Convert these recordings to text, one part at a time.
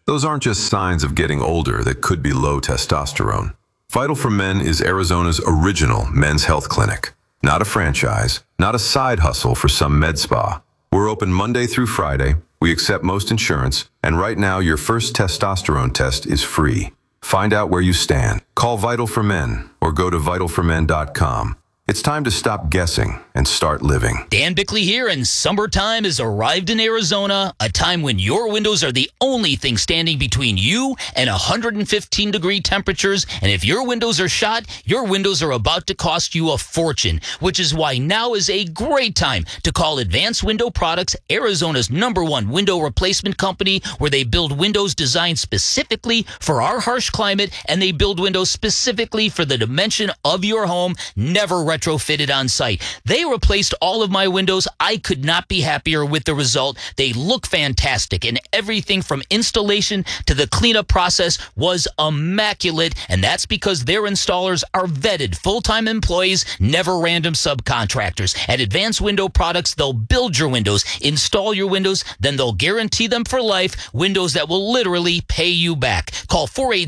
Those aren't just signs of getting older that could be low testosterone. Vital for Men is Arizona's original men's health clinic. Not a franchise, not a side hustle for some med spa. We're open Monday through Friday. We accept most insurance, and right now your first testosterone test is free. Find out where you stand. Call Vital for Men or go to vitalformen.com. It's time to stop guessing and start living. Dan Bickley here, and summertime has arrived in Arizona, a time when your windows are the only thing standing between you and 115-degree temperatures. And if your windows are shot, your windows are about to cost you a fortune, which is why now is a great time to call Advanced Window Products, Arizona's #1 window replacement company, where they build windows designed specifically for our harsh climate, and they build windows specifically for the dimension of your home, never retrofitted on site. They replaced all of my windows. I could not be happier with the result. They look fantastic, and everything from installation to the cleanup process was immaculate, and that's because their installers are vetted full-time employees, never random subcontractors. At Advanced Window Products, they'll build your windows, install your windows, then they'll guarantee them for life, windows that will literally pay you back. Call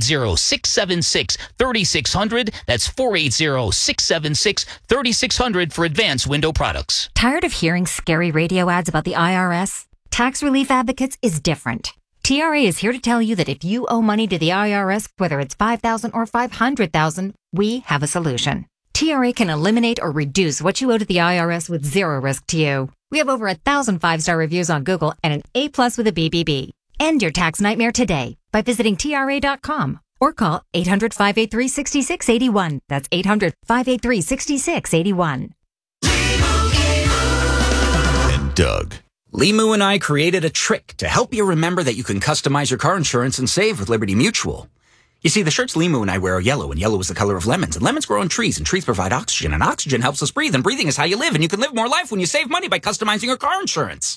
480-676-3600. That's 480-676-3600 for Advanced Window Products. Tired of hearing scary radio ads about the IRS? Tax Relief Advocates is different. TRA is here to tell you that if you owe money to the IRS, whether it's $5,000 or $500,000, we have a solution. TRA can eliminate or reduce what you owe to the IRS with zero risk to you. We have over 1,000 5-star reviews on Google and an A+ with a BBB. End your tax nightmare today by visiting TRA.com. Or call 800-583-6681. That's 800-583-6681. And Doug. Limu and I created a trick to help you remember that you can customize your car insurance and save with Liberty Mutual. You see, the shirts Limu and I wear are yellow, and yellow is the color of lemons. And lemons grow on trees, and trees provide oxygen, and oxygen helps us breathe, and breathing is how you live. And you can live more life when you save money by customizing your car insurance.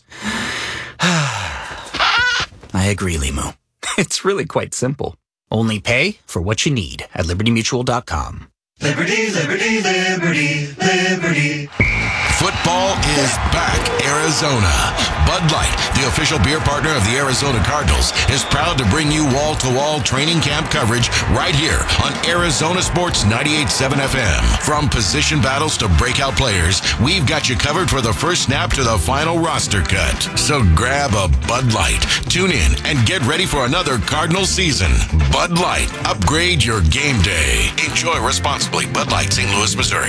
I agree, Limu. It's really quite simple. Only pay for what you need at libertymutual.com. Liberty, liberty, liberty, liberty. Football is back, Arizona. Bud Light, the official beer partner of the Arizona Cardinals, is proud to bring you wall-to-wall training camp coverage right here on Arizona Sports 98.7 FM. From position battles to breakout players, we've got you covered for the first snap to the final roster cut. So grab a Bud Light, tune in, and get ready for another Cardinal season. Bud Light, upgrade your game day. Enjoy responsibly. Bud Light, St. Louis, Missouri.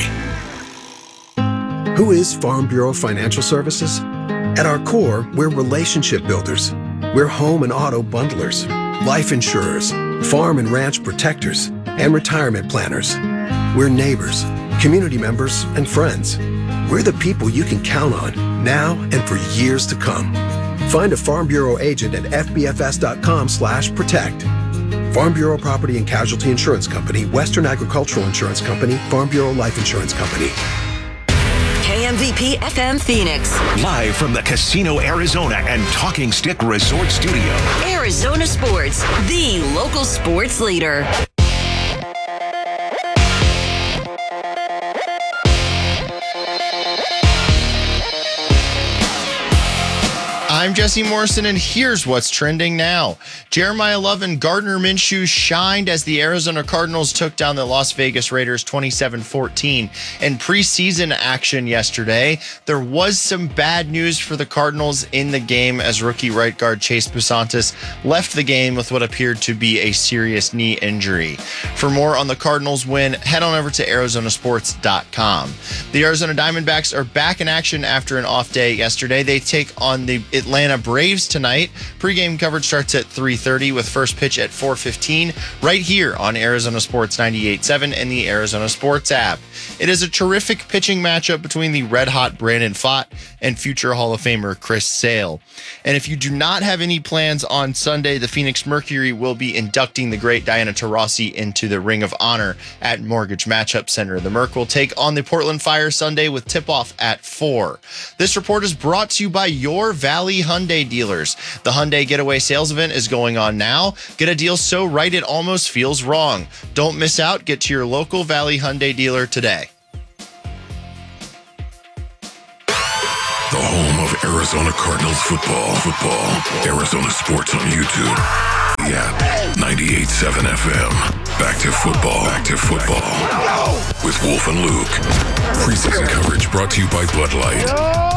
Who is Farm Bureau Financial Services? At our core, we're relationship builders. We're home and auto bundlers, life insurers, farm and ranch protectors, and retirement planners. We're neighbors, community members, and friends. We're the people you can count on now and for years to come. Find a Farm Bureau agent at fbfs.com/protect. Farm Bureau Property and Casualty Insurance Company, Western Agricultural Insurance Company, Farm Bureau Life Insurance Company. KMVP FM Phoenix. Live from the Casino Arizona and Talking Stick Resort Studio. Arizona Sports, the local sports leader. I'm Jesse Morrison, and here's what's trending now. Jeremiah Love and Gardner Minshew shined as the Arizona Cardinals took down the Las Vegas Raiders 27-14 in preseason action yesterday. There was some bad news for the Cardinals in the game as rookie right guard Chase Busantis left the game with what appeared to be a serious knee injury. For more on the Cardinals win, head on over to arizonasports.com. The Arizona Diamondbacks are back in action after an off day yesterday. They take on the Atlanta Braves tonight. Pre-game coverage starts at 3:30 with first pitch at 4:15 right here on Arizona Sports 98.7 and the Arizona Sports app. It is a terrific pitching matchup between the red-hot Brandon Pfaadt and future Hall of Famer Chris Sale. And if you do not have any plans on Sunday, the Phoenix Mercury will be inducting the great Diana Taurasi into the Ring of Honor at Mortgage Matchup Center. The Merc will take on the Portland Fire Sunday with tip-off at 4. This report is brought to you by your Valley Hyundai dealers. The Hyundai Getaway Sales Event is going on now. Get a deal so right it almost feels wrong. Don't miss out. Get to your local Valley Hyundai dealer today. The home of Arizona Cardinals football. Arizona sports on YouTube. Yeah, 98.7 FM. Back to football. With Wolf and Luke. Preseason coverage brought to you by Bud Light.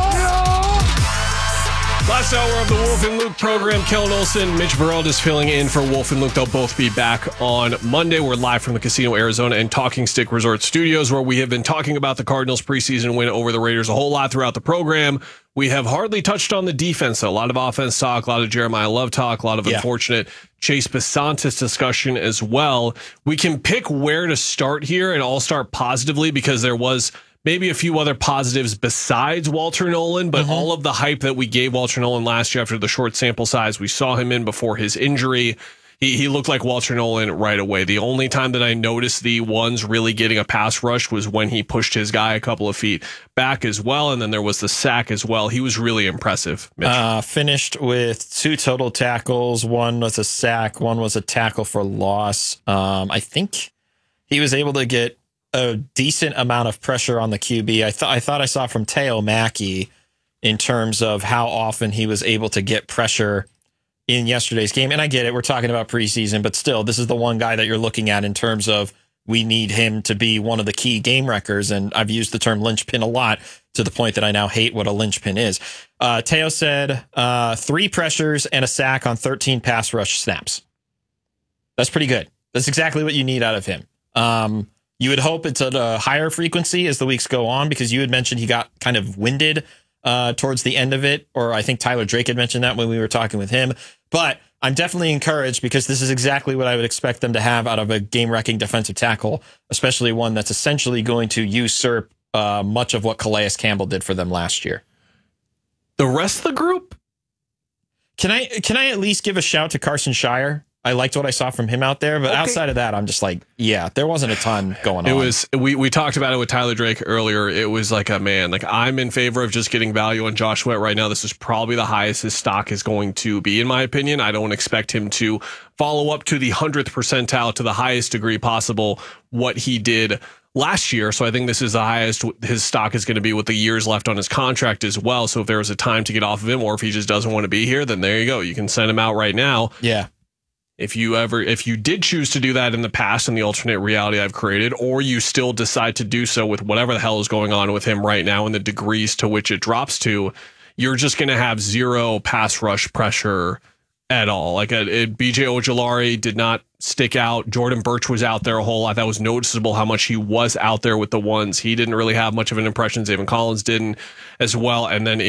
Last hour of the Wolf and Luke program. Kellen Olson, Mitch Burrell is filling in for Wolf and Luke. They'll both be back on Monday. We're live from the Casino Arizona and Talking Stick Resort Studios, where we have been talking about the Cardinals preseason win over the Raiders a whole lot throughout the program. We have hardly touched on the defense, though. A lot of offense talk, a lot of Jeremiah Love talk, a lot of unfortunate Chase Bisontis discussion as well. We can pick where to start here, and I'll start positively because there was maybe a few other positives besides Walter Nolan, but all of the hype that we gave Walter Nolan last year after the short sample size, we saw him in before his injury. He looked like Walter Nolan right away. The only time that I noticed the ones really getting a pass rush was when he pushed his guy a couple of feet back as well, and then there was the sack as well. He was really impressive. Finished with 2 total tackles. 1 was a sack. 1 was a tackle for loss. I think he was able to get a decent amount of pressure on the QB. I thought I saw from Teo Mackey in terms of how often he was able to get pressure in yesterday's game. And I get it, we're talking about preseason, but still, this is the one guy that you're looking at in terms of we need him to be one of the key game wreckers. And I've used the term linchpin a lot to the point that I now hate what a linchpin is. Teo said 3 pressures and a sack on 13 pass rush snaps. That's pretty good. That's exactly what you need out of him. You would hope it's at a higher frequency as the weeks go on, because you had mentioned he got kind of winded towards the end of it, or I think Tyler Drake had mentioned that when we were talking with him. But I'm definitely encouraged because this is exactly what I would expect them to have out of a game-wrecking defensive tackle, especially one that's essentially going to usurp much of what Calais Campbell did for them last year. The rest of the group? Can I at least give a shout to Carson Shire? I liked what I saw from him out there, but outside of that, I'm just like, there wasn't a ton going on. It was, we talked about it with Tyler Drake earlier. It was like I'm in favor of just getting value on Josh Sweat right now. This is probably the highest his stock is going to be, in my opinion. I don't expect him to follow up to the 100th percentile to the highest degree possible what he did last year. So I think this is the highest his stock is going to be with the years left on his contract as well. So if there was a time to get off of him, or if he just doesn't want to be here, then there you go. You can send him out right now. Yeah. If you did choose to do that in the past in the alternate reality I've created, or you still decide to do so with whatever the hell is going on with him right now and the degrees to which it drops to, you're just going to have 0 pass rush pressure at all. Like BJ Ojulari did not stick out. Jordan Birch was out there a whole lot. That was noticeable how much he was out there with the ones. He didn't really have much of an impression. Zayvon Collins didn't as well. And then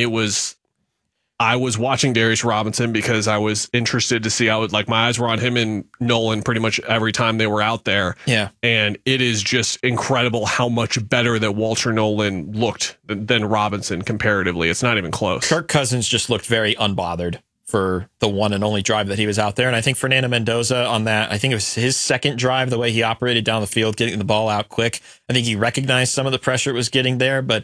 I was watching Darius Robinson because I was interested to see how my eyes were on him and Nolan pretty much every time they were out there. Yeah. And it is just incredible how much better that Walter Nolan looked than Robinson comparatively. It's not even close. Kirk Cousins just looked very unbothered for the one and only drive that he was out there. And I think Fernando Mendoza on that, I think it was his second drive, the way he operated down the field, getting the ball out quick. I think he recognized some of the pressure it was getting there, but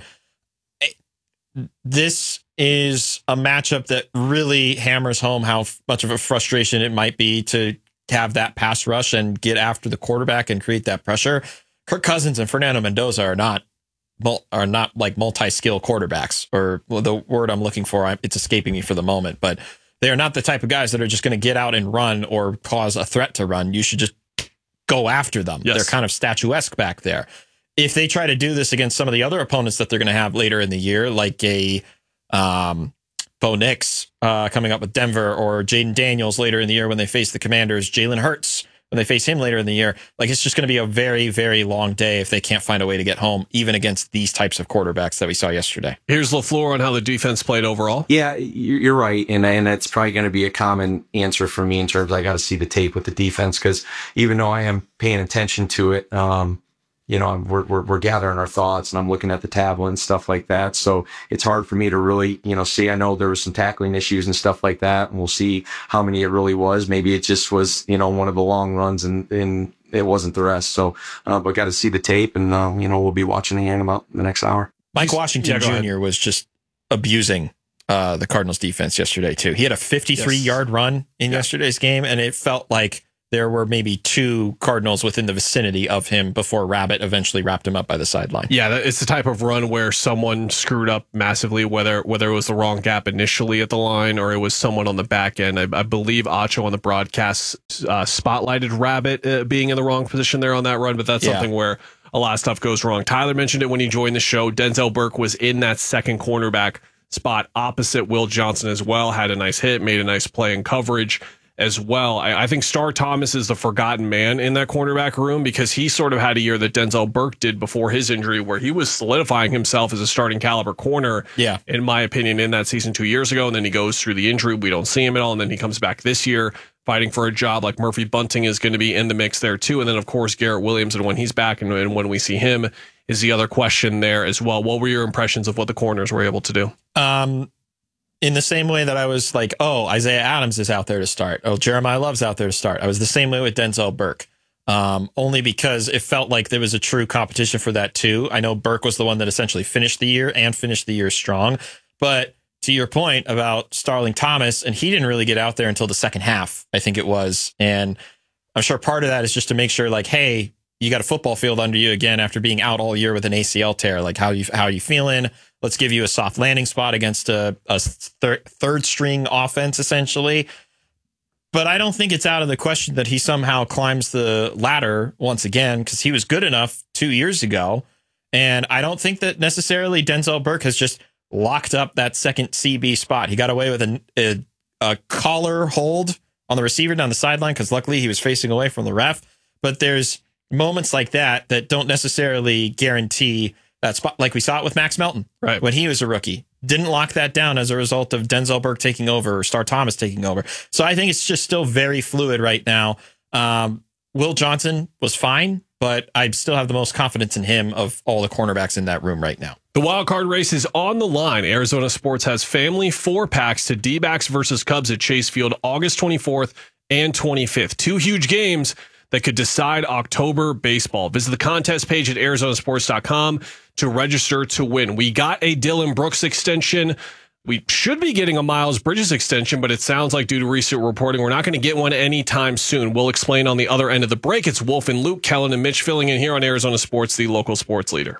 this is a matchup that really hammers home how much of a frustration it might be to have that pass rush and get after the quarterback and create that pressure. Kirk Cousins and Fernando Mendoza are not like multi-skill quarterbacks, or the word I'm looking for, it's escaping me for the moment, but they are not the type of guys that are just going to get out and run or cause a threat to run. You should just go after them. Yes. They're kind of statuesque back there. If they try to do this against some of the other opponents that they're going to have later in the year, like a Bo Nix coming up with Denver, or Jaden Daniels later in the year when they face the Commanders, Jalen Hurts when they face him later in the year, it's just going to be a very, very long day if they can't find a way to get home, even against these types of quarterbacks that we saw yesterday. Here's LaFleur on how the defense played overall. Yeah, you're right. And that's probably going to be a common answer for me in terms of I got to see the tape with the defense, because even though I am paying attention to it, we're gathering our thoughts, and I'm looking at the tablet and stuff like that. So it's hard for me to really, see. I know there was some tackling issues and stuff like that, and we'll see how many it really was. Maybe it just was, one of the long runs and it wasn't the rest. So, but got to see the tape, and, we'll be watching the game about the next hour. Mike Washington Jr. was just abusing the Cardinals defense yesterday too. He had a 53-yard run in yesterday's game, and it felt like there were maybe 2 Cardinals within the vicinity of him before Rabbit eventually wrapped him up by the sideline. Yeah, it's the type of run where someone screwed up massively, whether it was the wrong gap initially at the line or it was someone on the back end. I believe Acho on the broadcast spotlighted Rabbit being in the wrong position there on that run, but that's something where a lot of stuff goes wrong. Tyler mentioned it when he joined the show. Denzel Burke was in that second cornerback spot opposite Will Johnson as well, had a nice hit, made a nice play in coverage as well. I think Star Thomas is the forgotten man in that cornerback room because he sort of had a year that Denzel Burke did before his injury where he was solidifying himself as a starting caliber corner, in my opinion, in that season 2 years ago. And then he goes through the injury. We don't see him at all. And then he comes back this year fighting for a job. Like Murphy Bunting is going to be in the mix there too. And then, of course, Garrett Williams. And when he's back and when we see him is the other question there as well. What were your impressions of what the corners were able to do? In the same way that I was like, oh, Isaiah Adams is out there to start. Oh, Jeremiah Love's out there to start. I was the same way with Denzel Burke, only because it felt like there was a true competition for that too. I know Burke was the one that essentially finished the year strong. But to your point about Starling Thomas, and he didn't really get out there until the second half, I think it was. And I'm sure part of that is just to make sure like, hey, you got a football field under you again after being out all year with an ACL tear. Like, how are you feeling? Let's give you a soft landing spot against a third string offense, essentially. But I don't think it's out of the question that he somehow climbs the ladder once again, because he was good enough 2 years ago. And I don't think that necessarily Denzel Burke has just locked up that second CB spot. He got away with a collar hold on the receiver down the sideline because luckily he was facing away from the ref. But there's moments like that don't necessarily guarantee that spot, like we saw it with Max Melton when he was a rookie. Didn't lock that down as a result of Denzel Burke taking over or Star Thomas taking over. So I think it's just still very fluid right now. Will Johnson was fine, but I still have the most confidence in him of all the cornerbacks in that room right now. The wild card race is on the line. Arizona Sports has family 4-packs to D-backs versus Cubs at Chase Field, August 24th and 25th. 2 huge games that could decide October baseball. Visit the contest page at arizonasports.com to register to win. We got a Dylan Brooks extension. We should be getting a Miles Bridges extension, but it sounds like due to recent reporting, we're not going to get one anytime soon. We'll explain on the other end of the break. It's Wolf and Luke, Kellen and Mitch filling in here on Arizona Sports, the local sports leader.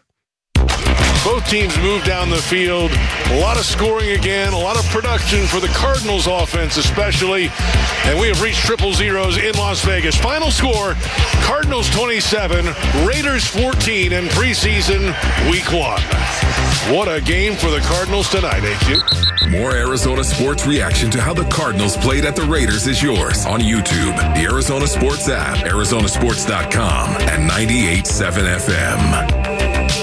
Both teams move down the field. A lot of scoring again, a lot of production for the Cardinals offense especially. And we have reached triple zeros in Las Vegas. Final score, Cardinals 27, Raiders 14 in preseason week 1. What a game for the Cardinals tonight, ain't you? More Arizona sports reaction to how the Cardinals played at the Raiders is yours on YouTube, the Arizona Sports app, arizonasports.com, and 98.7 FM.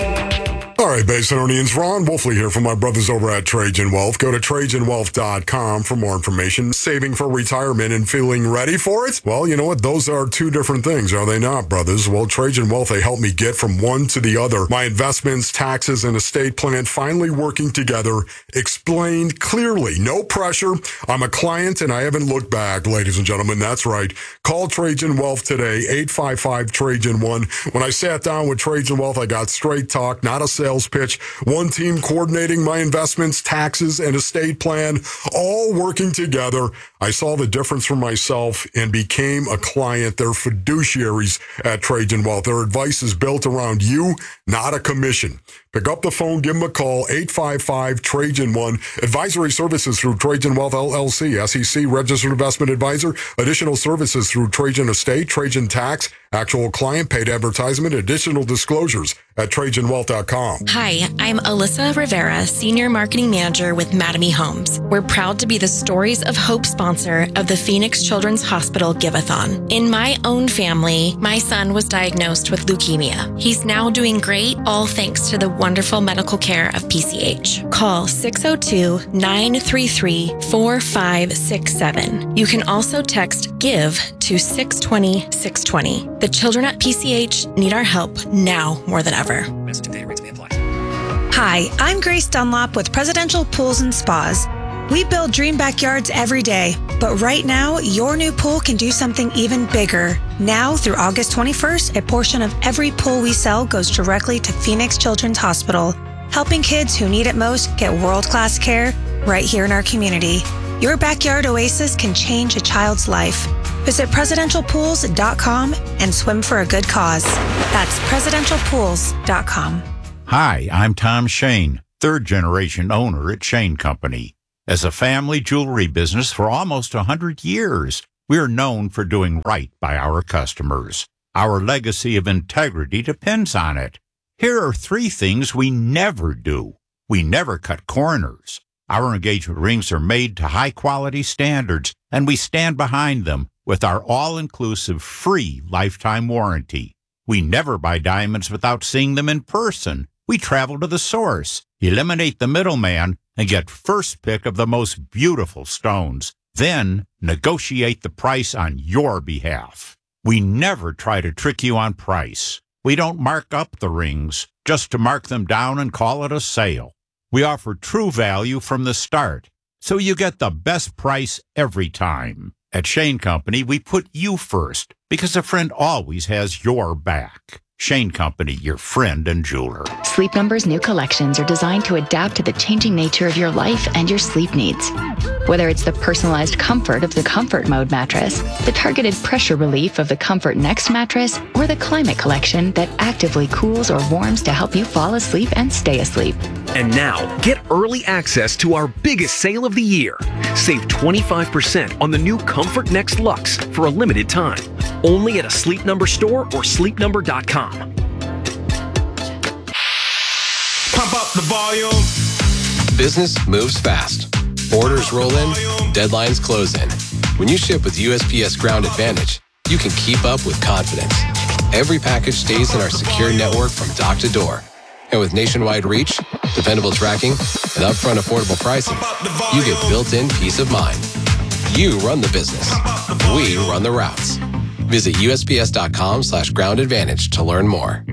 All right, Basinonians, Ron Wolfley here from my brothers over at Trajan Wealth. Go to TrajanWealth.com for more information. Saving for retirement and feeling ready for it? Well, you know what? Those are 2 different things, are they not, brothers? Well, Trajan Wealth, they help me get from one to the other. My investments, taxes, and estate plan finally working together, explained clearly. No pressure. I'm a client and I haven't looked back, ladies and gentlemen. That's right. Call Trajan Wealth today, 855-TRAJAN-1. When I sat down with Trajan Wealth, I got straight talk, not a sales pitch. One team coordinating my investments, taxes, and estate plan, all working together. I saw the difference for myself and became a client. They're fiduciaries at Trajan Wealth. Their advice is built around you, not a commission. Pick up the phone, give them a call, 855-TRAJAN-1. Advisory services through Trajan Wealth LLC, SEC Registered Investment Advisor. Additional services through Trajan Estate, Trajan Tax, actual client paid advertisement, additional disclosures at TrajanWealth.com. Hi, I'm Alyssa Rivera, Senior Marketing Manager with Mattamy Homes. We're proud to be the Stories of Hope sponsor of the Phoenix Children's Hospital Give-a-thon. In my own family, my son was diagnosed with leukemia. He's now doing great, all thanks to the wonderful medical care of PCH. Call 602-933-4567. You can also text GIVE to 620-620. The children at PCH need our help now more than ever. Hi, I'm Grace Dunlop with Presidential Pools and Spas. We build dream backyards every day, but right now, your new pool can do something even bigger. Now, through August 21st, a portion of every pool we sell goes directly to Phoenix Children's Hospital, helping kids who need it most get world-class care right here in our community. Your backyard oasis can change a child's life. Visit presidentialpools.com and swim for a good cause. That's presidentialpools.com. Hi, I'm Tom Shane, third-generation owner at Shane Company. As a family jewelry business for almost 100 years, we're known for doing right by our customers. Our legacy of integrity depends on it. Here are 3 things we never do. We never cut corners. Our engagement rings are made to high-quality standards, and we stand behind them with our all-inclusive free lifetime warranty. We never buy diamonds without seeing them in person. We travel to the source, eliminate the middleman, and get first pick of the most beautiful stones. Then negotiate the price on your behalf. We never try to trick you on price. We don't mark up the rings just to mark them down and call it a sale. We offer true value from the start, so you get the best price every time. At Shane Company, we put you first because a friend always has your back. Shane Company, your friend and jeweler. Sleep Number's new collections are designed to adapt to the changing nature of your life and your sleep needs. Whether it's the personalized comfort of the Comfort Mode mattress, the targeted pressure relief of the Comfort Next mattress, or the Climate Collection that actively cools or warms to help you fall asleep and stay asleep. And now, get early access to our biggest sale of the year. Save 25% on the new Comfort Next Luxe for a limited time. Only at a Sleep Number store or sleepnumber.com. Pump up the volume. Business moves fast. Orders roll in, deadlines close in. When you ship with USPS Ground Advantage, you can keep up with confidence. Every package stays in our secure network from dock to door. And with nationwide reach, dependable tracking, and upfront affordable pricing, you get built-in peace of mind. You run the business. We run the routes. Visit USPS.com/Ground Advantage to learn more.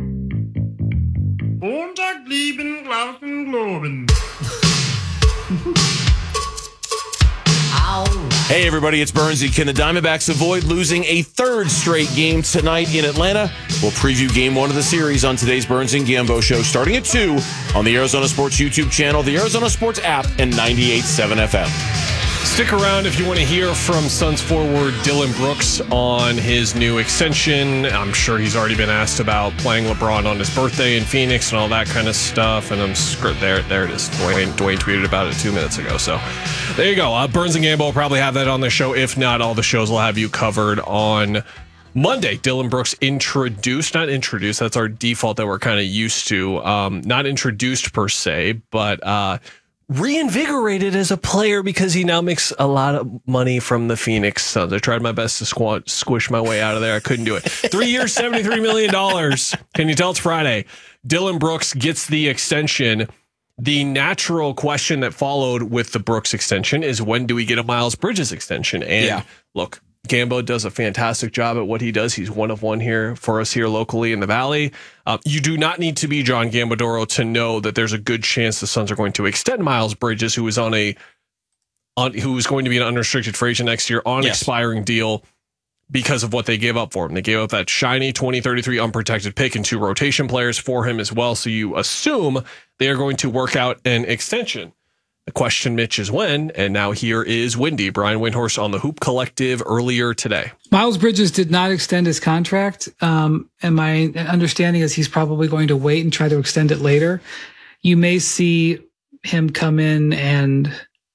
Hey everybody, it's Bernsey. Can the Diamondbacks avoid losing a 3rd straight game tonight in Atlanta? We'll preview game 1 of the series on today's Burns and Gambo show starting at 2 on the Arizona Sports YouTube channel, the Arizona Sports app, and 98.7 FM. Stick around if you want to hear from Suns forward Dylan Brooks on his new extension. I'm sure he's already been asked about playing LeBron on his birthday in Phoenix and all that kind of stuff. And there it is. Dwayne tweeted about it 2 minutes ago. So there you go. Burns and Gambo will probably have that on the show. If not, all the shows will have you covered on Monday. Dylan Brooks not introduced. That's our default that we're kind of used to. Not introduced per se, but reinvigorated as a player because he now makes a lot of money from the Phoenix Suns. I tried my best to squish my way out of there. I couldn't do it. 3 years, $73 million. Can you tell it's Friday? Dylan Brooks gets the extension. The natural question that followed with the Brooks extension is, when do we get a Miles Bridges extension? And look, Gambo does a fantastic job at what he does. He's one of one here for us here locally in the Valley. You do not need to be John Gambadoro to know that there's a good chance the Suns are going to extend Miles Bridges, who is going to be an unrestricted free agent next year on expiring deal because of what they gave up for him. They gave up that shiny 2033 unprotected pick and 2 rotation players for him as well. So you assume they are going to work out an extension. The question, Mitch, is when, and now here is Windy, Brian Windhorst on the Hoop Collective earlier today. Miles Bridges did not extend his contract, and my understanding is he's probably going to wait and try to extend it later. You may see him come in and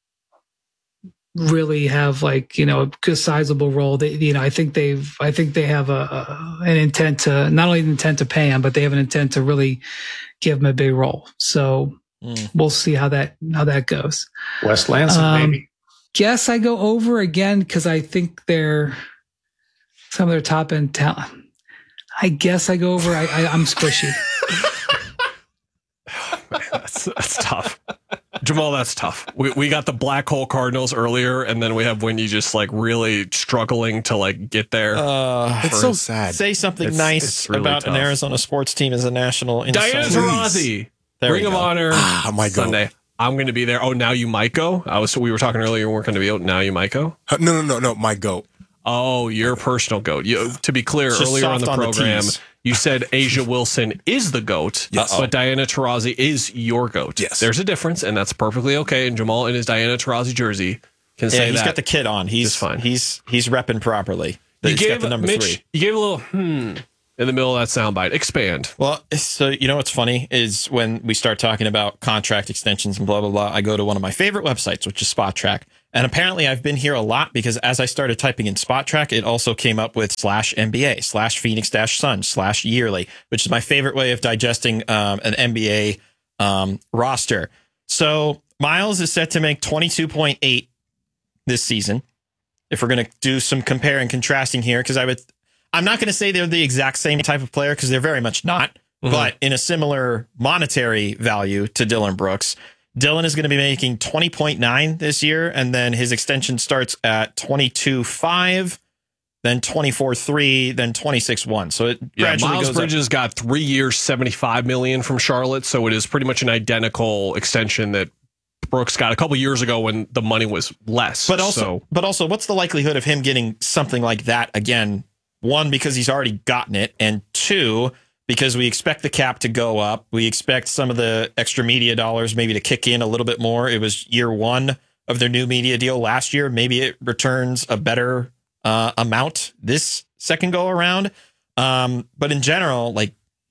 really have a good sizable role. I think they have an intent to, not only an intent to pay him, but they have an intent to really give him a big role. So we'll see how that goes. Wes Lansing, maybe. Guess I go over again because I think they're some of their top end talent. I guess I go over. I'm squishy. That's tough. Jamal, that's tough. We got the Black Hole Cardinals earlier, and then we have Windy just really struggling to get there. It's so sad. Say something nice really about an Arizona sports team as a national. Diana Taurasi. Ring of Honor Sunday. I'm going to be there. Oh, now you might go? We were talking earlier, you weren't going to be able. Now you might go? No, my goat. Oh, your personal goat. To be clear, earlier on the program, you said Asia Wilson is the GOAT, but Diana Taurasi is your GOAT. Yes. There's a difference, and that's perfectly okay. And Jamal in his Diana Taurasi jersey can say he's that. got the kit on. He's fine. He's repping properly. He's got the number 3. You gave a little in the middle of that soundbite. Expand. Well, so you know what's funny is when we start talking about contract extensions and blah, blah, blah, I go to one of my favorite websites, which is SpotTrack. And apparently I've been here a lot because as I started typing in SpotTrack, it also came up with /NBA, /Phoenix-Suns, /yearly, which is my favorite way of digesting an NBA roster. So Miles is set to make 22.8 this season. If we're going to do some compare and contrasting here, because I'm not going to say they're the exact same type of player because they're very much not, but in a similar monetary value to Dillon Brooks. Dillon is going to be making 20.9 this year, and then his extension starts at 22.5, then 24.3, then 26.1. So it gradually Miles goes Bridges up. got 3 years, $75 million from Charlotte, so it is pretty much an identical extension that Brooks got a couple years ago when the money was less. But also, what's the likelihood of him getting something like that again? 1, because he's already gotten it, and 2, because we expect the cap to go up. We expect some of the extra media dollars maybe to kick in a little bit more. It was year 1 of their new media deal last year. Maybe it returns a better amount this second go around. But in general, like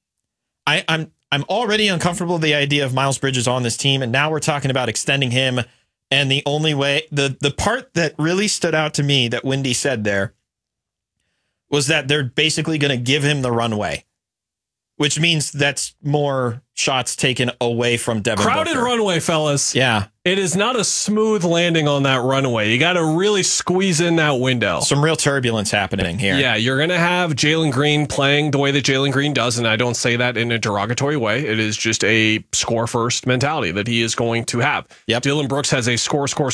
I'm already uncomfortable with the idea of Miles Bridges on this team, and now we're talking about extending him. And the only way, the part that really stood out to me that Wendy said there was that they're basically going to give him the runway, which means that's more shots taken away from Devin Crowded Booker. runway, fellas. Yeah. It is not a smooth landing on that runway. You got to really squeeze in that window. Some real turbulence happening here. Yeah, you're going to have Jalen Green playing the way that Jalen Green does, and I don't say that in a derogatory way. It is just a score-first mentality that he is going to have. Yep. Dillon Brooks has a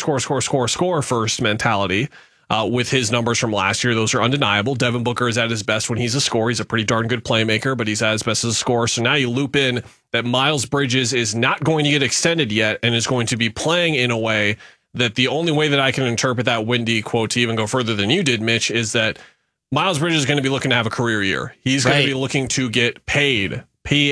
score-first mentality. With his numbers from last year, those are undeniable. Devin Booker is at his best when he's a scorer. He's a pretty darn good playmaker, but he's at his best as a scorer. So now you loop in that Miles Bridges is not going to get extended yet and is going to be playing in a way that the only way that I can interpret that Wendy quote to even go further than you did, Mitch, is that Miles Bridges is going to be looking to have a career year. He's going to be looking to get paid,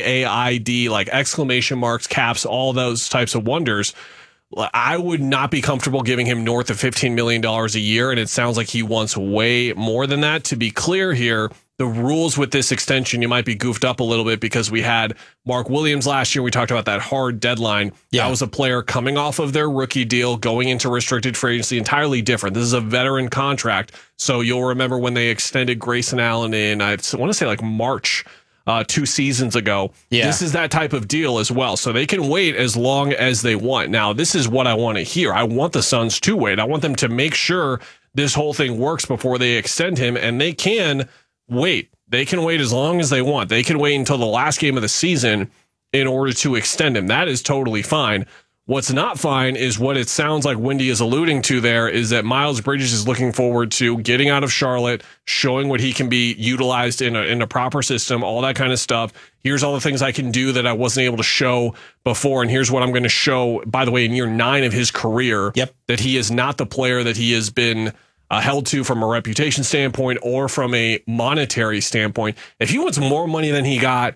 PAID, like exclamation marks, caps, all those types of wonders. I would not be comfortable giving him north of $15 million a year, and it sounds like he wants way more than that. To be clear here, the rules with this extension, you might be goofed up a little bit because we had Mark Williams last year. We talked about that hard deadline. Yeah. That was a player coming off of their rookie deal, going into restricted free agency, entirely different. This is a veteran contract. So you'll remember when they extended Grayson Allen in, I want to say like March 2 seasons ago. Yeah. This is that type of deal as well. So they can wait as long as they want. Now, this is what I want to hear. I want the Suns to wait. I want them to make sure this whole thing works before they extend him, and they can wait. They can wait as long as they want. They can wait until the last game of the season in order to extend him. That is totally fine. What's not fine is what it sounds like Wendy is alluding to there, is that Miles Bridges is looking forward to getting out of Charlotte, showing what he can be utilized in a proper system, all that kind of stuff. Here's all the things I can do that I wasn't able to show before, and here's what I'm going to show, by the way, in year 9 of his career, that he is not the player that he has been held to from a reputation standpoint or from a monetary standpoint. If he wants more money than he got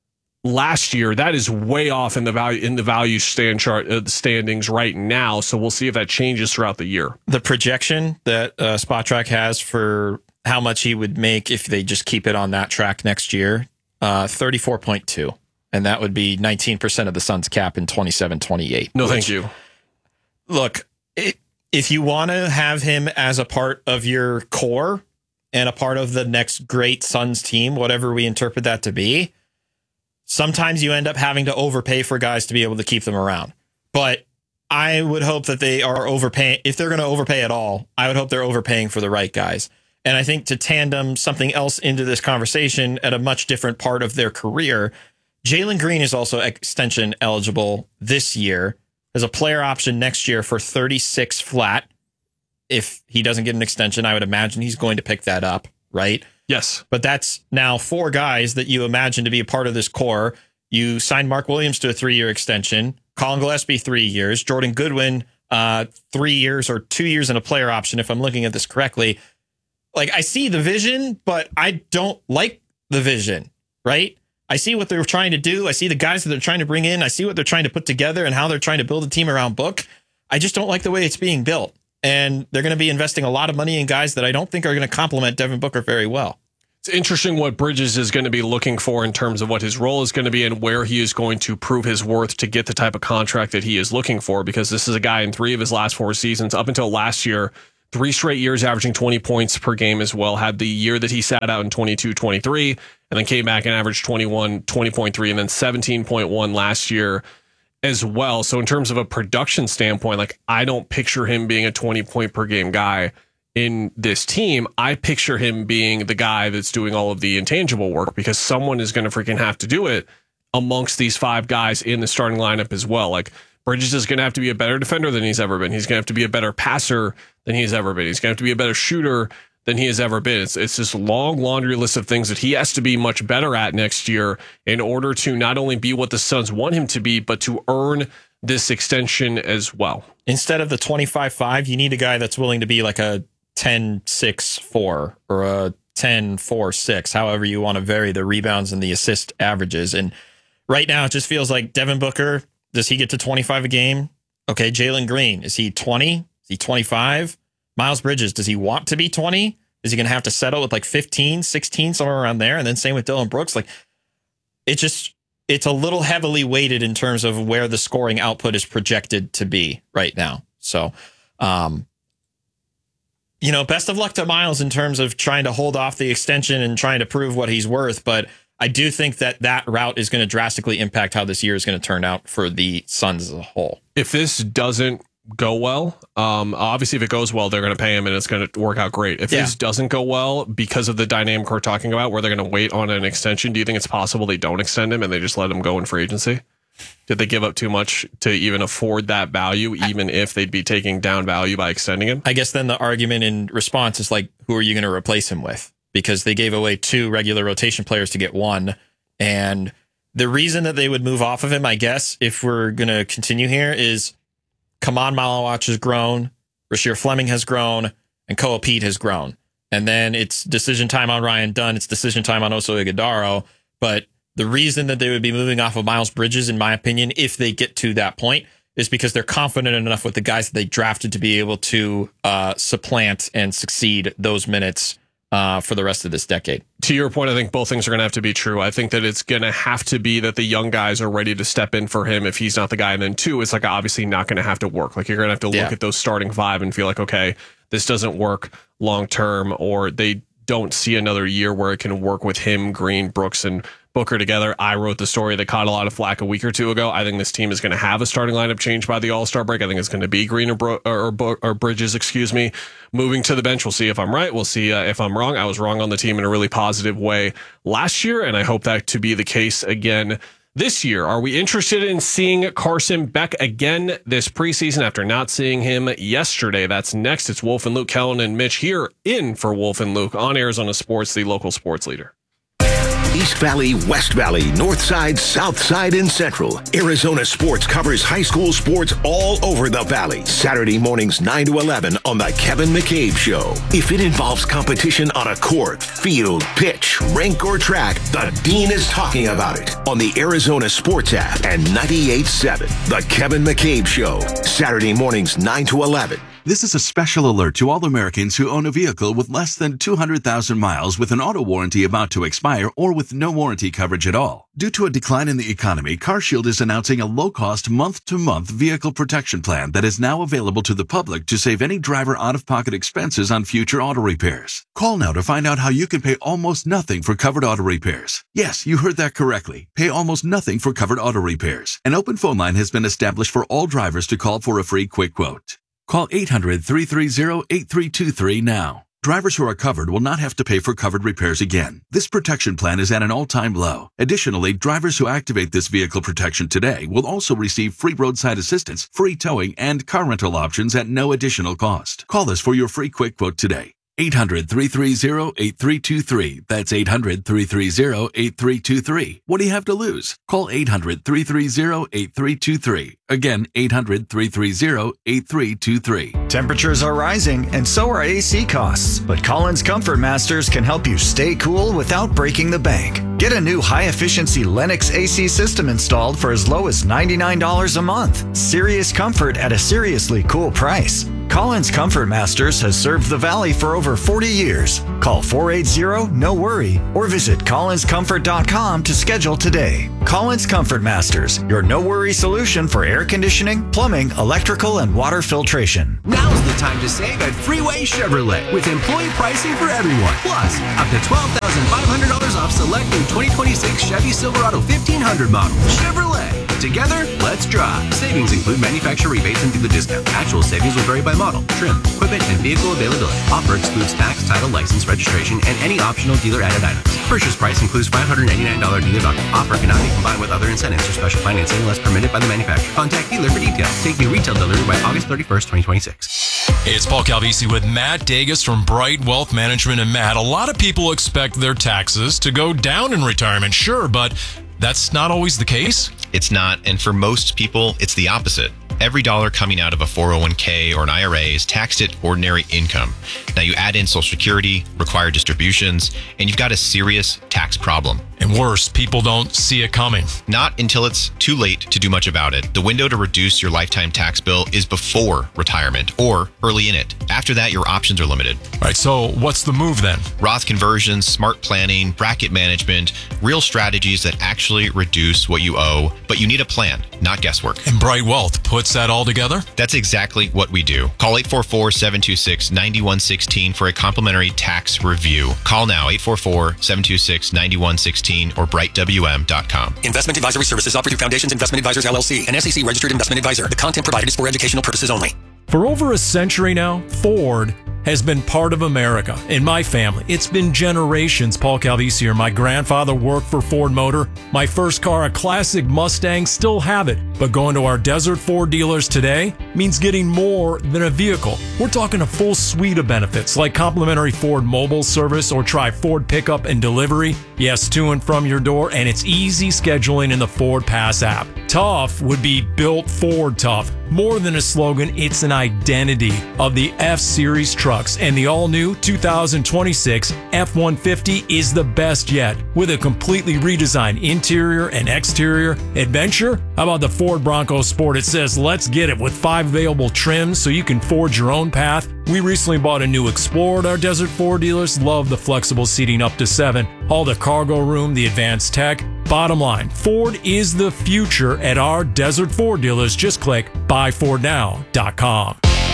last year, that is way off in the value standings right now. So we'll see if that changes throughout the year. The projection that SpotTrack has for how much he would make if they just keep it on that track next year, 34.2, and that would be 19% of the Suns cap in 27-28. No, thank you. Look, if you want to have him as a part of your core and a part of the next great Suns team, whatever we interpret that to be, sometimes you end up having to overpay for guys to be able to keep them around. But I would hope that they are overpaying. If they're going to overpay at all, I would hope they're overpaying for the right guys. And I think to tandem something else into this conversation at a much different part of their career, Jalen Green is also extension eligible this year as a player option next year for 36 flat. If he doesn't get an extension, I would imagine he's going to pick that up, right? Yes. But that's now 4 guys that you imagine to be a part of this core. You signed Mark Williams to a 3-year extension, Colin Gillespie 3 years, Jordan Goodwin 3 years or 2 years in a player option, if I'm looking at this correctly. Like, I see the vision, but I don't like the vision, right? I see what they're trying to do. I see the guys that they're trying to bring in. I see what they're trying to put together and how they're trying to build a team around Book. I just don't like the way it's being built. and they're going to be investing a lot of money in guys that I don't think are going to complement Devin Booker very well. It's interesting what Bridges is going to be looking for in terms of what his role is going to be and where he is going to prove his worth to get the type of contract that he is looking for, because this is a guy in 3 of his last 4 seasons, up until last year, 3 straight years averaging 20 points per game as well. Had the year that he sat out in 22-23 and then came back and averaged 20.3 and then 17.1 last year as well. So in terms of a production standpoint, like, I don't picture him being a 20 point per game guy in this team. I picture him being the guy that's doing all of the intangible work, because someone is going to freaking have to do it amongst these 5 guys in the starting lineup as well. Like, Bridges is going to have to be a better defender than he's ever been. He's going to have to be a better passer than he's ever been. He's going to have to be a better shooter than he has ever been. It's this long laundry list of things that he has to be much better at next year in order to not only be what the Suns want him to be, but to earn this extension as well. Instead of the 25-5, you need a guy that's willing to be like a 10-6-4 or a 10-4-6, however you want to vary the rebounds and the assist averages. And right now it just feels like Devin Booker, does he get to 25 a game? Okay, Jalen Green, is he 20? Is he 25? Miles Bridges, does he want to be 20? Is he going to have to settle with like 15, 16, somewhere around there? And then same with Dillon Brooks. Like, it's a little heavily weighted in terms of where the scoring output is projected to be right now. So, best of luck to Miles in terms of trying to hold off the extension and trying to prove what he's worth. But I do think that route is going to drastically impact how this year is going to turn out for the Suns as a whole. If this doesn't go well, obviously if it goes well, they're going to pay him and it's going to work out great. If this doesn't go well, because of the dynamic we're talking about where they're going to wait on an extension, do you think it's possible they don't extend him and they just let him go in free agency? Did they give up too much to even afford that value, even if they'd be taking down value by extending him? I guess then the argument in response is like, who are you going to replace him with? Because they gave away 2 regular rotation players to get 1. And the reason that they would move off of him, I guess, if we're going to continue here, is Kaman Malawach has grown, Rasheer Fleming has grown, and Koa Pete has grown. And then it's decision time on Ryan Dunn. It's decision time on Oso Ighodaro. But the reason that they would be moving off of Miles Bridges, in my opinion, if they get to that point, is because they're confident enough with the guys that they drafted to be able to supplant and succeed those minutes for the rest of this decade. To your point, I think both things are going to have to be true. I think that it's going to have to be that the young guys are ready to step in for him if he's not the guy. And then 2, it's like obviously not going to have to work. Like, you're going to have to look at those starting 5 and feel like, okay, this doesn't work long term, or they don't see another year where it can work with him, Green, Brooks, and Booker together. I wrote the story that caught a lot of flack a week or 2 ago. I think this team is going to have a starting lineup change by the All-Star break. I think it's going to be Green or Bridges, moving to the bench. We'll see if I'm right. We'll see if I'm wrong. I was wrong on the team in a really positive way last year, and I hope that to be the case again this year. Are we interested in seeing Carson Beck again this preseason after not seeing him yesterday? That's next. It's Wolf and Luke, Kellen and Mitch here in for Wolf and Luke on Arizona Sports, the local sports leader. East Valley, West Valley, North Side, South Side, and Central. Arizona Sports covers high school sports all over the Valley. Saturday mornings 9 to 11 on The Kevin McCabe Show. If it involves competition on a court, field, pitch, rink, or track, the Dean is talking about it on the Arizona Sports app and 98.7. The Kevin McCabe Show. Saturday mornings 9 to 11. This is a special alert to all Americans who own a vehicle with less than 200,000 miles with an auto warranty about to expire or with no warranty coverage at all. Due to a decline in the economy, CarShield is announcing a low-cost month-to-month vehicle protection plan that is now available to the public to save any driver out-of-pocket expenses on future auto repairs. Call now to find out how you can pay almost nothing for covered auto repairs. Yes, you heard that correctly. Pay almost nothing for covered auto repairs. An open phone line has been established for all drivers to call for a free quick quote. Call 800-330-8323 now. Drivers who are covered will not have to pay for covered repairs again. This protection plan is at an all-time low. Additionally, drivers who activate this vehicle protection today will also receive free roadside assistance, free towing, and car rental options at no additional cost. Call us for your free quick quote today. 800-330-8323. That's 800-330-8323. What do you have to lose? Call 800-330-8323. Again, 800-330-8323. Temperatures are rising, and so are AC costs. But Collins Comfort Masters can help you stay cool without breaking the bank. Get a new high-efficiency Lennox AC system installed for as low as $99 a month. Serious comfort at a seriously cool price. Collins Comfort Masters has served the Valley for over 40 years. Call 480-NO-WORRY or visit collinscomfort.com to schedule today. Collins Comfort Masters, your no-worry solution for air conditioning, plumbing, electrical, and water filtration. Now's the time to save at Freeway Chevrolet with employee pricing for everyone. Plus, up to $12,500 off select new 2026 Chevy Silverado 1500 model. Chevrolet. Together, let's drive. Savings include manufacturer rebates and dealer discount. Actual savings will vary by model, trim, equipment, and vehicle availability. Offer excludes tax, title, license, registration, and any optional dealer-added items. Purchase price includes $589 dealer value. Offer cannot be combined with other incentives or special financing unless permitted by the manufacturer. Contact dealer for details. Take new retail delivery by August 31st, 2026. Hey, it's Paul Calvisi with Matt Dagus from Bright Wealth Management. And Matt, a lot of people expect their taxes to go down in retirement, sure, but that's not always the case. It's not, and for most people, it's the opposite. Every dollar coming out of a 401k or an IRA is taxed at ordinary income. Now you add in Social Security, required distributions, and you've got a serious tax problem. And worse, people don't see it coming. Not until it's too late to do much about it. The window to reduce your lifetime tax bill is before retirement or early in it. After that, your options are limited. All right, so what's the move then? Roth conversions, smart planning, bracket management, real strategies that actually reduce what you owe, but you need a plan, not guesswork. And Bright Wealth puts that all together? That's exactly what we do. Call 844-726-9116 for a complimentary tax review. Call now, 844-726-9116 or brightwm.com. Investment advisory services offered through Foundations Investment Advisors, LLC, an SEC registered investment advisor. The content provided is for educational purposes only. For over a century now, Ford has been part of America. In my family, it's been generations. Paul Calvisi here. My grandfather worked for Ford Motor. My first car, a classic Mustang, still have it. But going to our Desert Ford dealers today means getting more than a vehicle. We're talking a full suite of benefits like complimentary Ford mobile service or try Ford pickup and delivery. Yes, to and from your door, and it's easy scheduling in the Ford Pass app. Tough would be built Ford tough. More than a slogan, it's an identity of the F-Series trucks, and the all-new 2026 F-150 is the best yet. With a completely redesigned interior and exterior adventure, how about the Ford Bronco Sport? It says, let's get it, with 5 available trims so you can forge your own path. We recently bought a new Explorer at our Desert Ford dealers. Love the flexible seating up to 7. All the cargo room, the advanced tech. Bottom line, Ford is the future at our Desert Ford dealers. Just click buyfordnow.com.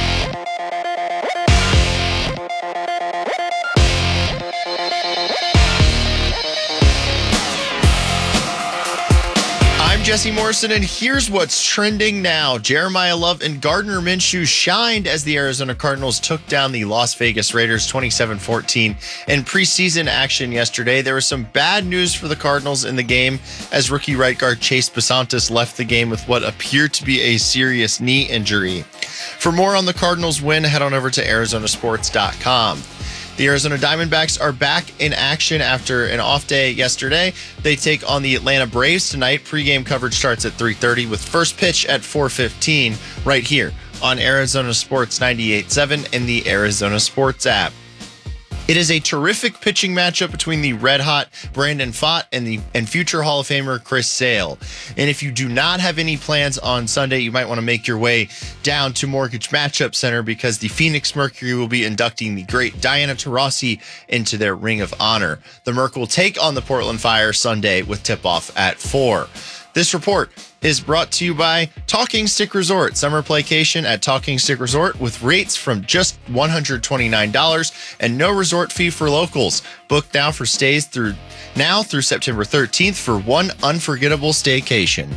Jesse Morrison, and here's what's trending now. Jeremiah Love and Gardner Minshew shined as the Arizona Cardinals took down the Las Vegas Raiders 27-14 in preseason action yesterday. There was some bad news for the Cardinals in the game as rookie right guard Chase Basantis left the game with what appeared to be a serious knee injury. For more on the Cardinals win, head on over to arizonasports.com. The Arizona Diamondbacks are back in action after an off day yesterday. They take on the Atlanta Braves tonight. Pre-game coverage starts at 3:30 with first pitch at 4:15 right here on Arizona Sports 98.7 and the Arizona Sports app. It is a terrific pitching matchup between the red-hot Brandon Pfaadt and future Hall of Famer Chris Sale. And if you do not have any plans on Sunday, you might want to make your way down to Mortgage Matchup Center because the Phoenix Mercury will be inducting the great Diana Taurasi into their Ring of Honor. The Merc will take on the Portland Fire Sunday with tip-off at 4. This report is brought to you by Talking Stick Resort. Summer playcation at Talking Stick Resort with rates from just $129 and no resort fee for locals. Book now for stays through September 13th for one unforgettable staycation.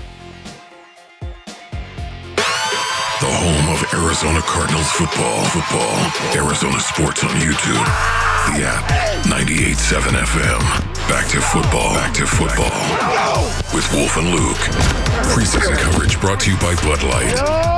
The home of Arizona Cardinals football. Arizona Sports on YouTube. The app. 98.7 FM. Back to football. With Wolf and Luke. Preseason coverage brought to you by Bud Light.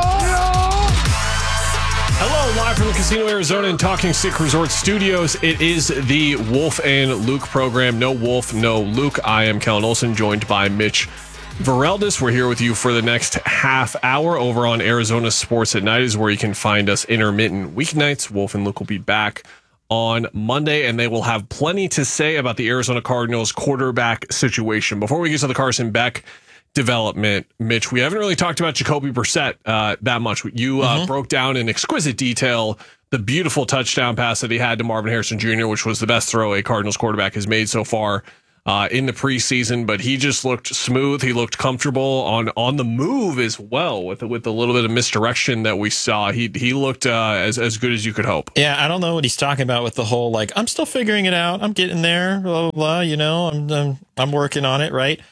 Hello, live from the Casino Arizona and Talking Stick Resort Studios. It is the Wolf and Luke program. No Wolf, no Luke. I am Kellen Olson, joined by Mitch Vareldis. We're here with you for the next half hour over on Arizona Sports at Night is where you can find us intermittent weeknights. Wolf and Luke will be back on Monday, and they will have plenty to say about the Arizona Cardinals quarterback situation. Before we get to the Carson Beck development, Mitch. We haven't really talked about Jacoby Brissett that much. You broke down in exquisite detail the beautiful touchdown pass that he had to Marvin Harrison Jr., which was the best throw a Cardinals quarterback has made so far in the preseason. But he just looked smooth. He looked comfortable on the move as well with a little bit of misdirection that we saw. He looked as good as you could hope. Yeah, I don't know what he's talking about with the whole like I'm still figuring it out. I'm getting there. Blah blah blah. You know, I'm working on it. Right.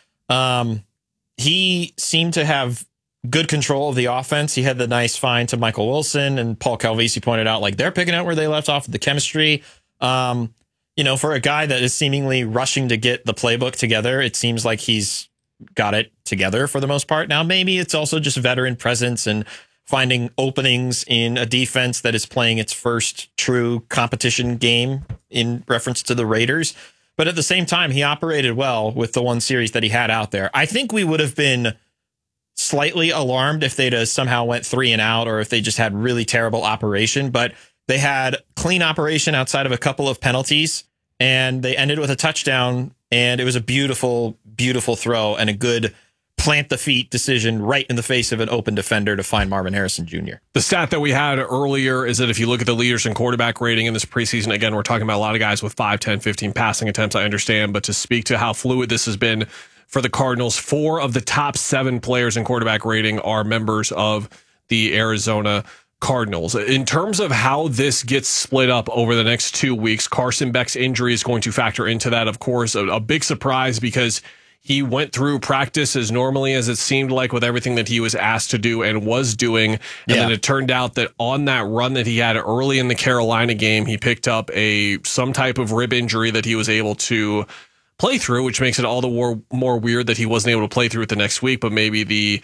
He seemed to have good control of the offense. He had the nice find to Michael Wilson, and Paul Calvisi pointed out like they're picking out where they left off with the chemistry. You know, for a guy that is seemingly rushing to get the playbook together, it seems like he's got it together for the most part. Now, maybe it's also just veteran presence and finding openings in a defense that is playing its first true competition game in reference to the Raiders. But at the same time, he operated well with the one series that he had out there. I think we would have been slightly alarmed if they'd somehow went 3 and out, or if they just had really terrible operation. But they had clean operation outside of a couple of penalties, and they ended with a touchdown. And it was a beautiful, beautiful throw and a good plant the feet decision right in the face of an open defender to find Marvin Harrison Jr. The stat that we had earlier is that if you look at the leaders in quarterback rating in this preseason, again, we're talking about a lot of guys with 5, 10, 15 passing attempts, I understand, but to speak to how fluid this has been for the Cardinals, 4 of the top 7 players in quarterback rating are members of the Arizona Cardinals. In terms of how this gets split up over the next 2 weeks, Carson Beck's injury is going to factor into that, of course, a big surprise because he went through practice as normally as it seemed like with everything that he was asked to do and was doing. And then it turned out that on that run that he had early in the Carolina game, he picked up some type of rib injury that he was able to play through, which makes it all the more weird that he wasn't able to play through it the next week. But maybe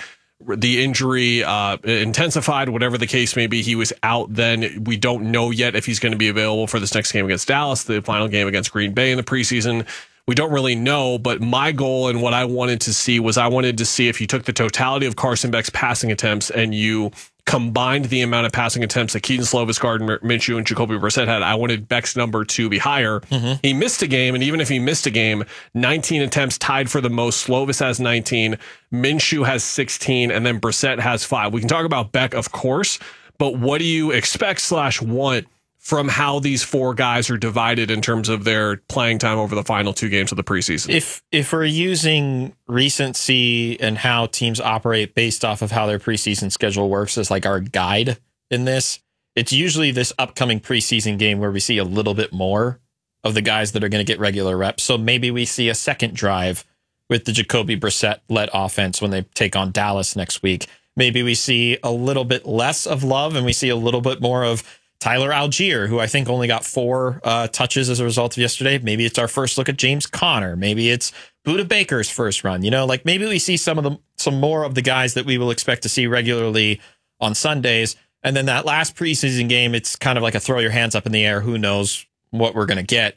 the injury intensified, whatever the case may be. He was out then. We don't know yet if he's going to be available for this next game against Dallas, the final game against Green Bay in the preseason. We don't really know, but my goal and what I wanted to see was I wanted to see if you took the totality of Carson Beck's passing attempts and you combined the amount of passing attempts that Keaton Slovis, Gardner Minshew, and Jacoby Brissett had. I wanted Beck's number to be higher. He missed a game, and even if he missed a game, 19 attempts tied for the most. Slovis has 19, Minshew has 16, and then Brissett has 5. We can talk about Beck, of course, but what do you expect / want from how these 4 guys are divided in terms of their playing time over the final 2 games of the preseason? If we're using recency and how teams operate based off of how their preseason schedule works as like our guide in this, it's usually this upcoming preseason game where we see a little bit more of the guys that are going to get regular reps. So maybe we see a second drive with the Jacoby Brissett-led offense when they take on Dallas next week. Maybe we see a little bit less of Love and we see a little bit more of Tyler Algier, who I think only got 4 touches as a result of yesterday. Maybe it's our first look at James Conner. Maybe it's Budda Baker's first run. You know, like maybe we see some more of the guys that we will expect to see regularly on Sundays. And then that last preseason game, it's kind of like a throw your hands up in the air. Who knows what we're going to get?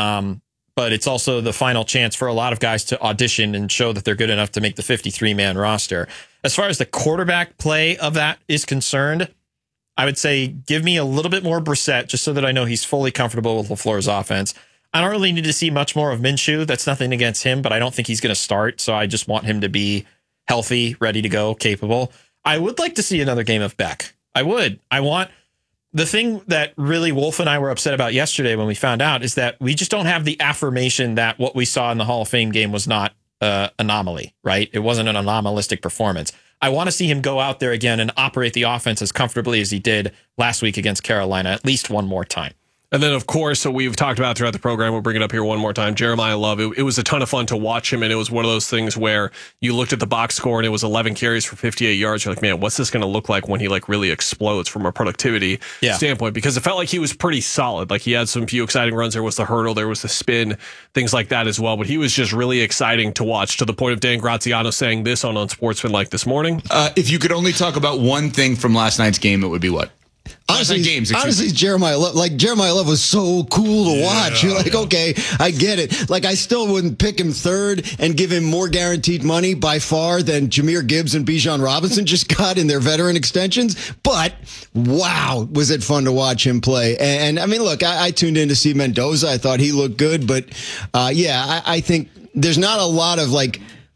But it's also the final chance for a lot of guys to audition and show that they're good enough to make the 53-man roster. As far as the quarterback play of that is concerned, I would say give me a little bit more Brissett just so that I know he's fully comfortable with LaFleur's offense. I don't really need to see much more of Minshew. That's nothing against him, but I don't think he's going to start. So I just want him to be healthy, ready to go, capable. I would like to see another game of Beck. I would. I want the thing that really Wolf and I were upset about yesterday when we found out is that we just don't have the affirmation that what we saw in the Hall of Fame game was not anomaly, right? It wasn't an anomalistic performance. I want to see him go out there again and operate the offense as comfortably as he did last week against Carolina at least one more time. And then, of course, so we've talked about throughout the program, we'll bring it up here one more time, Jeremiah Love. It was a ton of fun to watch him, and it was one of those things where you looked at the box score and it was 11 carries for 58 yards. You're like, man, what's this going to look like when he like really explodes from a productivity standpoint? Because it felt like he was pretty solid. Like he had some few exciting runs. There was the hurdle, there was the spin, things like that as well. But he was just really exciting to watch, to the point of Dan Graziano saying this on Unsportsmanlike this morning. If you could only talk about one thing from last night's game, it would be what? Honestly, Jeremiah Love was so cool to watch. You're like, okay, I get it. Like, I still wouldn't pick him third and give him more guaranteed money by far than Jahmyr Gibbs and Bijan Robinson just got in their veteran extensions. But wow, was it fun to watch him play? And I mean, look, I tuned in to see Mendoza. I thought he looked good, but I think there's not a lot of like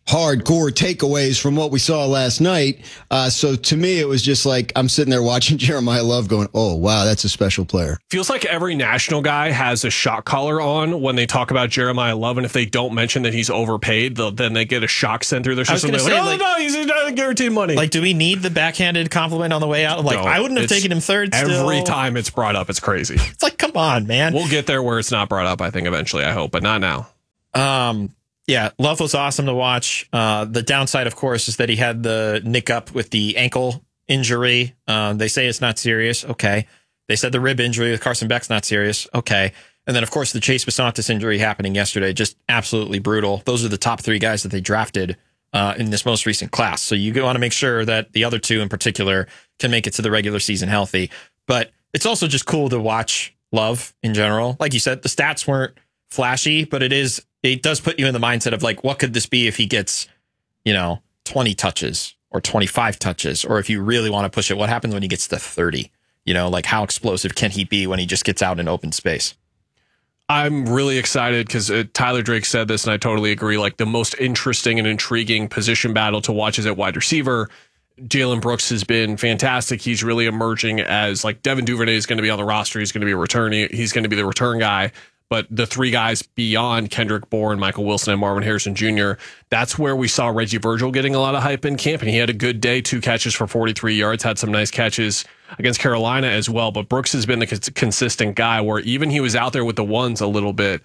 hardcore takeaways from what we saw last night. So to me, it was just like I'm sitting there watching Jeremiah Love going, oh, wow, that's a special player. Feels like every national guy has a shot collar on when they talk about Jeremiah Love. And if they don't mention that he's overpaid, then they get a shock sent through their system. No, he's not guaranteed money. Like, do we need the backhanded compliment on the way out? Like, no, I wouldn't have taken him third still. Every time it's brought up, it's crazy. It's like, come on, man. We'll get there where it's not brought up, I think, eventually, I hope, but not now. Yeah, Love was awesome to watch. The downside, of course, is that he had the nick up with the ankle injury. They say it's not serious. Okay. They said the rib injury with Carson Beck's not serious. Okay. And then, of course, the Chase Bisontis injury happening yesterday, just absolutely brutal. Those are the top 3 guys that they drafted in this most recent class. So you want to make sure that the other 2 in particular can make it to the regular season healthy. But it's also just cool to watch Love in general. Like you said, the stats weren't flashy, but it does put you in the mindset of like, what could this be if he gets, 20 touches or 25 touches? Or if you really want to push it, what happens when he gets to 30? Like how explosive can he be when he just gets out in open space? I'm really excited because Tyler Drake said this, and I totally agree. Like the most interesting and intriguing position battle to watch is at wide receiver. Jalen Brooks has been fantastic. He's really emerging as like Devin Duvernay is going to be on the roster. He's going to be a returning. He's going to be the return guy. But the 3 guys beyond Kendrick Bourne, Michael Wilson, and Marvin Harrison Jr., that's where we saw Reggie Virgil getting a lot of hype in camp. And he had a good day, 2 catches for 43 yards, had some nice catches against Carolina as well. But Brooks has been the consistent guy where even he was out there with the ones a little bit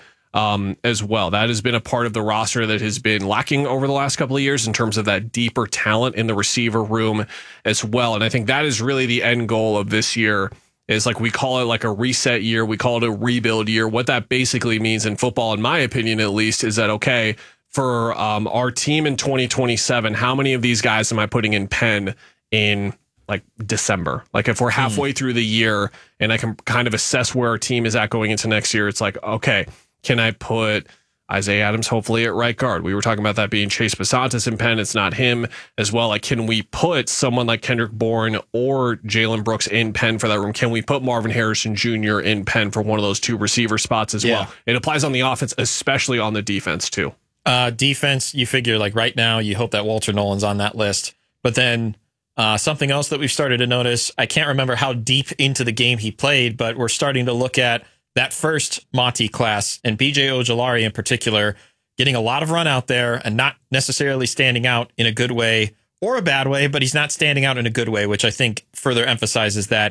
as well. That has been a part of the roster that has been lacking over the last couple of years in terms of that deeper talent in the receiver room as well. And I think that is really the end goal of this year. Is like we call it like a reset year. We call it a rebuild year. What that basically means in football, in my opinion, at least, is that, okay, for our team in 2027, how many of these guys am I putting in pen in like December? Like if we're halfway through the year and I can kind of assess where our team is at going into next year, it's like, okay, can I put Isaiah Adams hopefully at right guard? We were talking about that being Chase Bisontis in pen. It's not him as well. Like, can we put someone like Kendrick Bourne or Jalen Brooks in pen for that room? Can we put Marvin Harrison Jr. in pen for one of those 2 receiver spots as well? It applies on the offense, especially on the defense too. Defense, you figure like right now, you hope that Walter Nolan's on that list. But then something else that we've started to notice, I can't remember how deep into the game he played, but we're starting to look at that first Monty class and BJ Ojolari in particular getting a lot of run out there and not necessarily standing out in a good way or a bad way, but he's not standing out in a good way, which I think further emphasizes that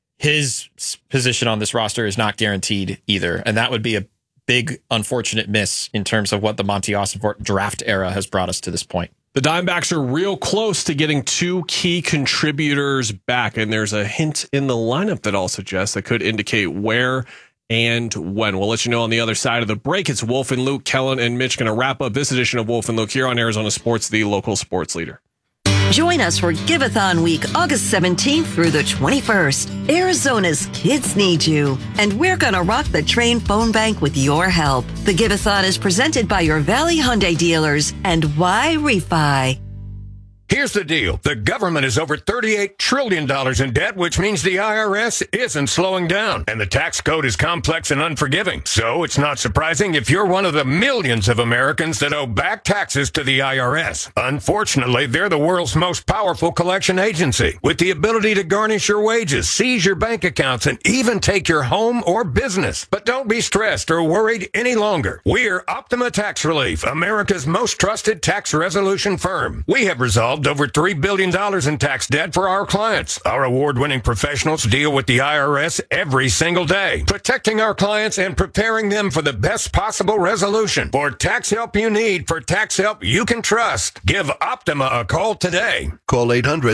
his position on this roster is not guaranteed either. And that would be a big, unfortunate miss in terms of what the Monty Ossenfort draft era has brought us to this point. The Diamondbacks are real close to getting 2 key contributors back, and there's a hint in the lineup that I'll suggest that could indicate where and when. We'll let you know on the other side of the break. It's Wolf and Luke, Kellen and Mitch going to wrap up this edition of Wolf and Luke here on Arizona Sports, the local sports leader. Join us for Giveathon Week, August 17th through the 21st. Arizona's kids need you, and we're going to rock the Train phone bank with your help. The Giveathon is presented by your Valley Hyundai dealers and Why Refi. Here's the deal. The government is over $38 trillion in debt, which means the IRS isn't slowing down. And the tax code is complex and unforgiving. So it's not surprising if you're one of the millions of Americans that owe back taxes to the IRS. Unfortunately, they're the world's most powerful collection agency, with the ability to garnish your wages, seize your bank accounts, and even take your home or business. But don't be stressed or worried any longer. We're Optima Tax Relief, America's most trusted tax resolution firm. We have resolved over $3 billion in tax debt for our clients. Our award-winning professionals deal with the IRS every single day, protecting our clients and preparing them for the best possible resolution. For tax help you need, for tax help you can trust, give Optima a call today. Call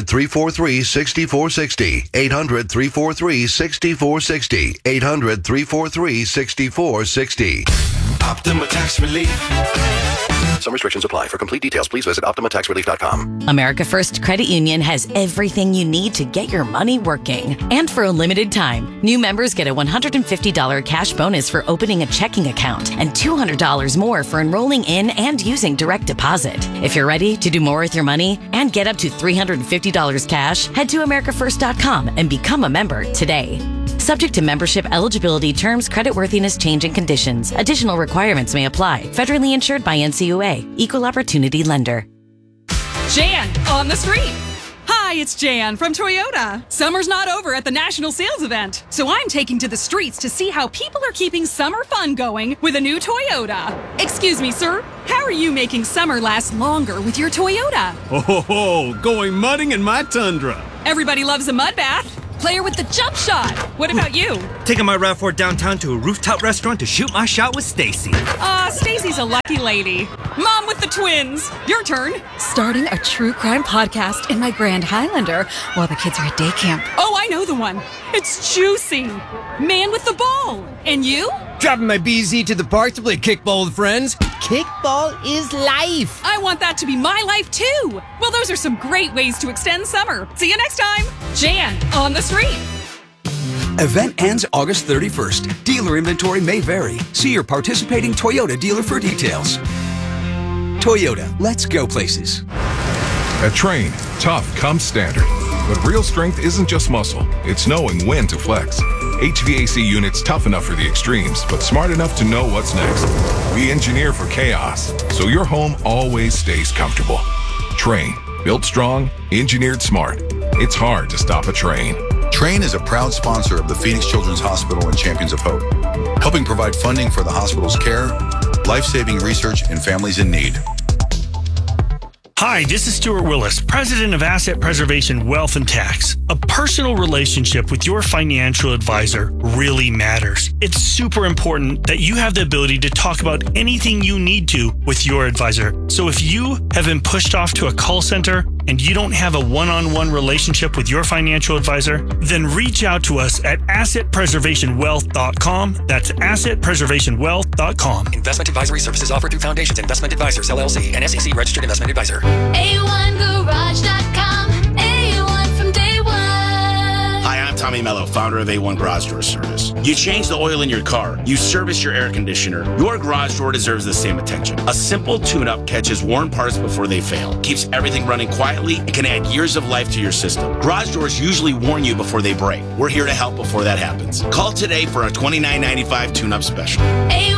800-343-6460. 800-343-6460. 800-343-6460. Optima Tax Relief. Some restrictions apply. For complete details, please visit OptimaTaxRelief.com. America First Credit Union has everything you need to get your money working. And for a limited time, new members get a $150 cash bonus for opening a checking account and $200 more for enrolling in and using direct deposit. If you're ready to do more with your money and get up to $350 cash, head to AmericaFirst.com and become a member today. Subject to membership eligibility terms, creditworthiness, change, and conditions. Additional requirements may apply. Federally insured by NCUA. Equal Opportunity Lender. Jan on the street. Hi, it's Jan from Toyota. Summer's not over at the National Sales Event, so I'm taking to the streets to see how people are keeping summer fun going with a new Toyota. Excuse me, sir. How are you making summer last longer with your Toyota? Oh, going mudding in my Tundra. Everybody loves a mud bath. Player with the jump shot. What about you? Taking my RAV4 downtown to a rooftop restaurant to shoot my shot with Stacy. Stacy's a lucky lady. Mom with the twins. Your turn. Starting a true crime podcast in my Grand Highlander while the kids are at day camp. Oh, I know the one. It's juicy. Man with the ball. And you? Driving my BZ to the park to play kickball with friends. Kickball is life. I want that to be my life too. Well, those are some great ways to extend summer. See you next time. Jan on the street. Event ends August 31st. Dealer inventory may vary. See your participating Toyota dealer for details. Toyota, let's go places. At Train, tough comes standard. But real strength isn't just muscle, it's knowing when to flex. HVAC units tough enough for the extremes, but smart enough to know what's next. We engineer for chaos, so your home always stays comfortable. Train, built strong, engineered smart. It's hard to stop a train. Train is a proud sponsor of the Phoenix Children's Hospital and Champions of Hope, helping provide funding for the hospital's care, life-saving research, and families in need. Hi, this is Stuart Willis, President of Asset Preservation Wealth and Tax. A personal relationship with your financial advisor really matters. It's super important that you have the ability to talk about anything you need to with your advisor. So if you have been pushed off to a call center and you don't have a one-on-one relationship with your financial advisor, then reach out to us at assetpreservationwealth.com. That's assetpreservationwealth.com. Investment advisory services offered through Foundations Investment Advisors, LLC, and SEC registered investment advisor. A1Garage.com. A1 from day one. Hi, I'm Tommy Mello, founder of A1 Garage Door Service. You change the oil in your car. You service your air conditioner. Your garage door deserves the same attention. A simple tune-up catches worn parts before they fail, keeps everything running quietly, and can add years of life to your system. Garage doors usually warn you before they break. We're here to help before that happens. Call today for a $29.95 tune-up special. A1